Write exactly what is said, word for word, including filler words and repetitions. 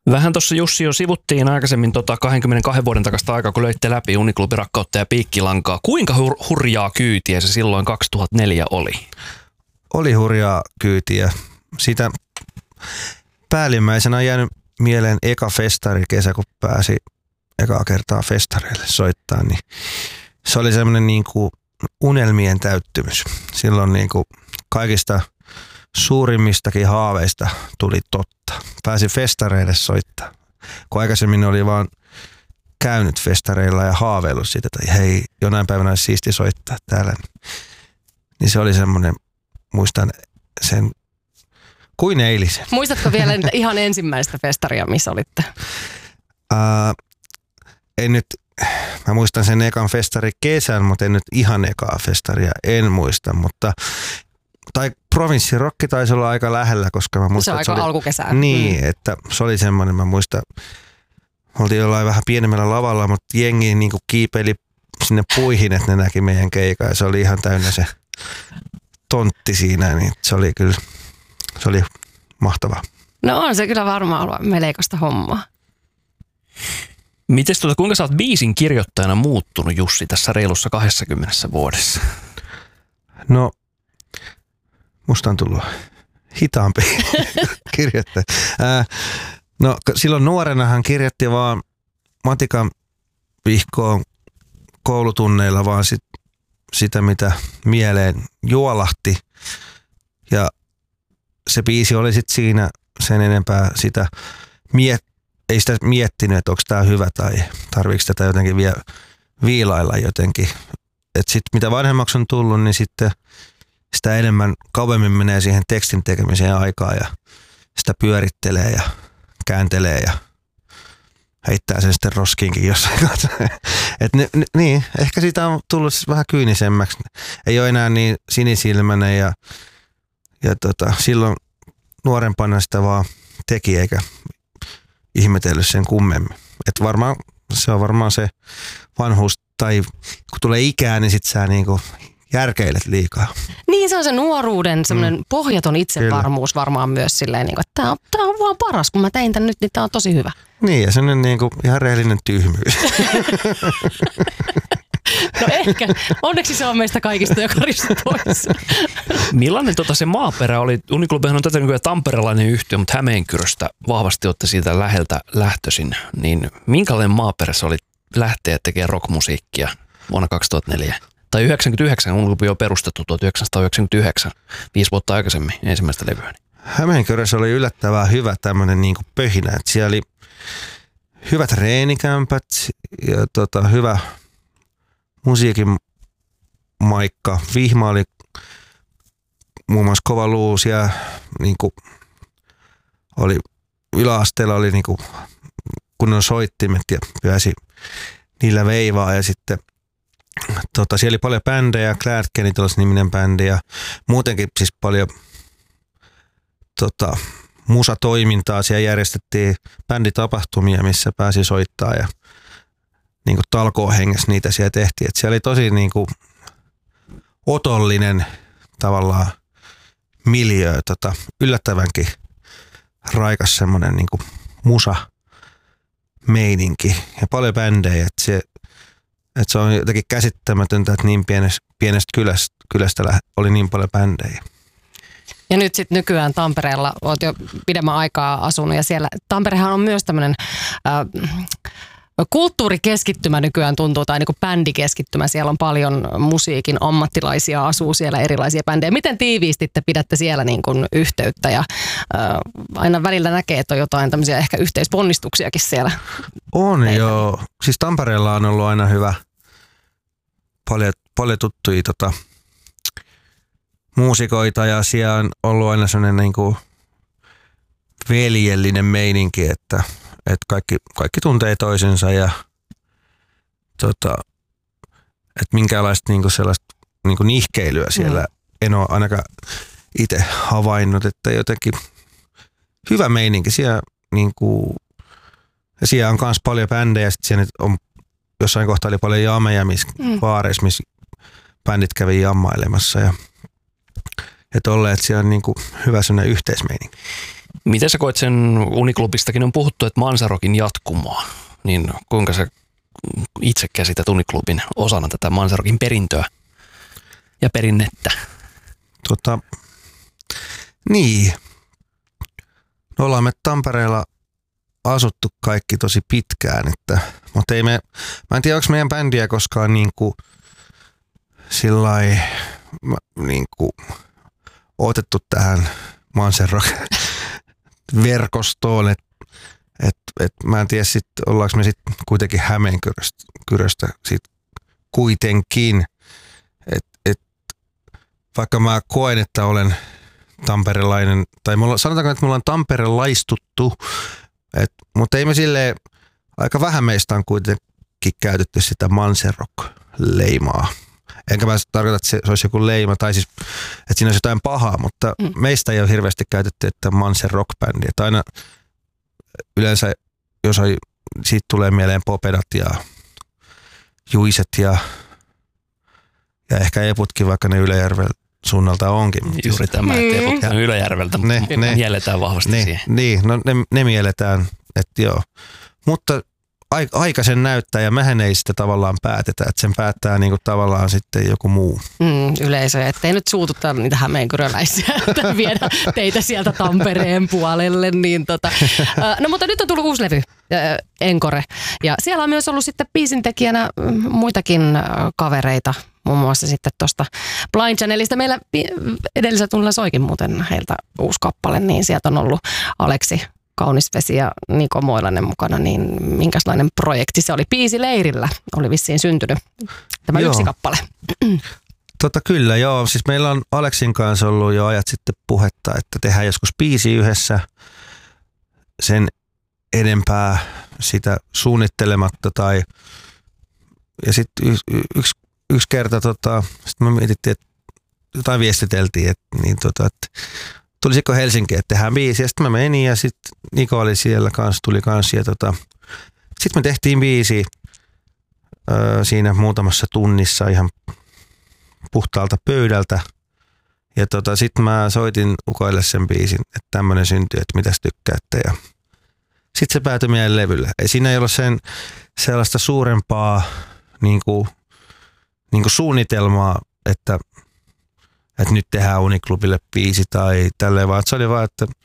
Vähän tuossa Jussi jo sivuttiin aikaisemmin tota kaksikymmentäkaksi vuoden takasta aikaa, kun löitte läpi Uniklubi Rakkautta ja Piikkilankaa. Kuinka hur- hurjaa kyytiä se silloin kaksituhattaneljä oli? Oli hurjaa kyytiä. Sitä päällimmäisenä on jäänyt mieleen eka festari kesä, kun pääsi ekaa kertaa festareille soittaa. Niin se oli semmoinen niin kuin unelmien täyttymys. Silloin niin kuin kaikista suurimmistakin haaveista tuli totta. Pääsi festareille soittaa. Kun aikaisemmin oli vaan käynyt festareilla ja haaveillut siitä, että hei, jonain päivänä olisi siisti soittaa täällä. Niin se oli semmoinen, muistan sen kuin eilisen. Muistatko vielä ihan ensimmäistä festaria, missä olitte? Uh, en nyt, mä muistan sen ekan festari kesän, mutta en nyt ihan ekaa festaria, en muista, mutta tai provinssirokki taisi olla aika lähellä, koska mä muistan, se on aika oli, alkukesää. Niin, mm. että se oli semmoinen, mä muistan, oltiin jollain vähän pienemmällä lavalla, mutta jengi niin kuin kiipeili sinne puihin, että ne näki meidän keikan ja se oli ihan täynnä se tontti siinä, niin se oli kyllä, se oli mahtavaa. No on se kyllä varmaan ollut meleikosta hommaa. Mites tuota, kuinka sä oot biisin kirjoittajana muuttunut, Jussi, tässä reilussa kaksikymmentä vuodessa? No, musta on tullut hitaampi kirjoittaja. Ää, no, silloin nuorenahan kirjoitti vaan matikan vihkoon koulutunneilla vaan sit, sitä, mitä mieleen juolahti. Ja se biisi oli sitten siinä sen enempää sitä, miet, ei sitä miettinyt, että onko tämä hyvä tai tarviiko tätä jotenkin vielä viilailla jotenkin. Että sitten mitä vanhemmaksi on tullut, niin sitten sitä enemmän kauemmin menee siihen tekstin tekemiseen aikaa ja sitä pyörittelee ja kääntelee ja heittää sen sitten roskiinkin jossain kanssa. Et ne, ne, niin, ehkä siitä on tullut siis vähän kyynisemmäksi. Ei ole enää niin sinisilmäinen ja, ja tota, silloin nuorempana sitä vaan teki eikä ihmetellyt sen kummemmin. Et varmaan, se on varmaan se vanhuus, tai kun tulee ikää, niin sit sä niinku järkeilet liikaa. Niin, se on se nuoruuden semmoinen mm. pohjaton itsevarmuus Kyllä. varmaan myös silleen, niin kuin, että tää on, tää on vaan paras, kun mä tein tän nyt, niin tää on tosi hyvä. Niin, ja semmoinen niinku ihan rehellinen tyhmyys. No ehkä. Onneksi se on meistä kaikista jo karista pois. Millainen tota se maaperä oli? Uniklubihan on tätä nykyään tamperelainen yhtiö, mutta Hämeenkyröstä vahvasti olette siitä läheltä lähtöisin. Niin minkälainen maaperä se oli lähteä tekemään rockmusiikkia vuonna kaksituhattaneljä? Tai yhdeksänkymmentäyhdeksän, Uniklubi on perustettu tuhatyhdeksänsataayhdeksänkymmentäyhdeksän, viisi vuotta aikaisemmin ensimmäistä levyä. Hämeenkyrössä oli yllättävän hyvä tämmöinen niinku pöhinä. Et siellä oli hyvät treenikämpät ja tota, hyvä musiikin maikka. Vihma oli muun muassa kova luus ja niinku, oli, yläasteella oli niinku, kunnon soittimet ja pääsi niillä veivaa ja sitten tota, siellä oli paljon bändejä, Glad Genitals-niminen bändi ja muutenkin siis paljon tota, musatoimintaa. Siellä järjestettiin bänditapahtumia, missä pääsi soittaa ja niin kuin talkoohengessä niitä siellä tehtiin. Et siellä oli tosi niin kuin otollinen tavallaan miljöö, tota, yllättävänkin raikas semmoinen niin kuin musa meininki ja paljon bändejä. Et se, et se on jotenkin käsittämätöntä, että niin pienestä, pienestä kylästä, kylästä oli niin paljon bändejä. Ja nyt sitten nykyään Tampereella olet jo pidemmän aikaa asunut ja siellä Tamperehan on myös tämmöinen äh, kulttuurikeskittymä nykyään tuntuu, tai niin kuin bändikeskittymä. Siellä on paljon musiikin ammattilaisia, asuu siellä erilaisia bändejä. Miten tiiviisti te pidätte siellä niin kuin yhteyttä ja äh, aina välillä näkee, että on jotain tämmöisiä ehkä yhteisponnistuksiakin siellä? On Meitä. joo. Siis Tampereella on ollut aina hyvä, paljon, paljon tuttuja tota, muusikoita ja siellä on ollut aina sellainen niin kuin veljellinen meininki, että että kaikki, kaikki tuntee toisensa ja tota, että minkäänlaista niinku sellaista niinku nihkeilyä siellä mm. en ole ainakaan itse havainnut, että jotenkin hyvä meininki siellä niinku, ja siellä on myös paljon bändejä, sitten siellä on jossain kohtaa oli paljon jameja, missä mm. baareissa, missä bändit kävi jammailemassa ja ja tolleen, että siellä on niinku hyvä sellainen yhteismeininki. Miten sä koet sen, Uniklubistakin on puhuttu, että Manzarokin jatkumoa, niin kuinka sä itse käsität Uniklubin osana tätä Manzarokin perintöä ja perinnettä? Tota, niin, no ollaan me Tampereella asuttu kaikki tosi pitkään, että, mutta ei me, mä en tiedä, onko meidän bändiä koskaan niin kuin sillai niin kuin otettu tähän Manzarok-verkostoon, että et, et, mä en tiedä sit, ollaanko me sitten kuitenkin Hämeenkyröstä sit kuitenkin, että et, vaikka mä koen, että olen tamperelainen, tai mulla, sanotaanko, että mulla on tamperelaistuttu, et, mutta ei me silleen, aika vähän meistä on kuitenkin käytetty sitä Manzarok-leimaa. Enkä mä tarkoita, että se, se olisi joku leima, tai siis, että siinä olisi jotain pahaa, mutta mm. meistä ei ole hirveästi käytetty, että Manzarok-bändi. Että aina yleensä, jos on, siitä tulee mieleen Popedat ja Juiset ja, ja ehkä Eputkin, vaikka ne Ylöjärven suunnalta onkin. Juuri tämä, että Eput on Ylöjärveltä, ne, ne, mielletään vahvasti ne, siihen. Niin, no ne, ne mielletään, että joo. Mutta aika sen näyttää ja mehän ei sitä tavallaan päätetä, että sen päättää niinku tavallaan sitten joku muu. Mm, yleisö, ettei nyt suututtaa niitä hämeenkyröläisiä, että viedä teitä sieltä Tampereen puolelle. Niin tota. No mutta nyt on tullut uusi levy, Encore, ja siellä on myös ollut sitten biisintekijänä muitakin kavereita, muun muassa sitten tuosta Blind Channelista. Meillä edellisellä tunnilla soikin muuten heiltä uusi kappale, niin sieltä on ollut Aleksi Kaunisvesi ja Niko Moilanen mukana, niin minkälainen projekti se oli? Biisileirillä oli vissiin syntynyt tämä joo. yksi kappale. Tota kyllä, joo. Siis meillä on Aleksin kanssa ollut jo ajat sitten puhetta, että tehdään joskus biisi yhdessä, sen enempää sitä suunnittelematta. Tai, ja sitten y- y- yksi, yksi kerta tota, sitten me mietittiin, että jotain viestiteltiin, että, niin tota, että tulisiko Helsinkiin, että tehdään biisi. Ja sitten mä menin ja sitten Niko oli siellä kanssa, tuli kanssa. Ja tota, sitten me tehtiin biisi ö, siinä muutamassa tunnissa ihan puhtaalta pöydältä. Ja tota, sitten mä soitin ukoille sen biisin, että tämmöinen syntyi, että mitäs tykkäätte. Ja sitten se päätyi meidän levylle. Ei siinä ei ollut sen sellaista suurempaa niin kuin, niin kuin suunnitelmaa, että että nyt tehdään Uniklubille biisi tai tälleen, vaan se oli vaan, että